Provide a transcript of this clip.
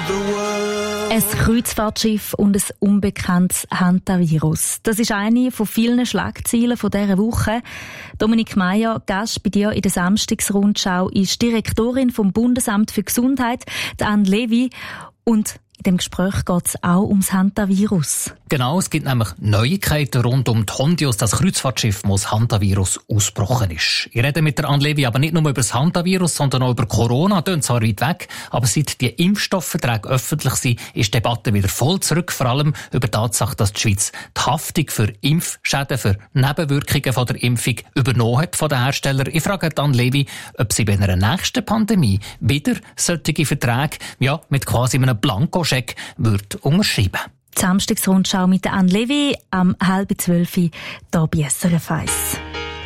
Ein Kreuzfahrtschiff und ein unbekanntes Hantavirus. Das ist eine von vielen Schlagzeilen von dieser Woche. Dominik Meier, Gast bei dir in der Samstagsrundschau, ist Direktorin vom Bundesamt für Gesundheit, Anne Levy. Und in dem Gespräch geht es auch ums Hantavirus. Genau, es gibt nämlich Neuigkeiten rund um die Hondius, das Kreuzfahrtschiff, wo das Hantavirus ausgebrochen ist. Ich rede mit der Anne Levy aber nicht nur über das Hantavirus, sondern auch über Corona. Tönt zwar weit weg, aber seit die Impfstoffverträge öffentlich sind, ist die Debatte wieder voll zurück. Vor allem über die Tatsache, dass die Schweiz die Haftung für Impfschäden, für Nebenwirkungen von der Impfung übernommen hat von den Herstellern. Ich frage Anne Levy, ob sie bei einer nächsten Pandemie wieder solche Verträge, mit quasi einem Blankoscheck wird unterschreiben. Die Samstagsrundschau mit der Anne Levy am 11:30 hier bei SRF 1.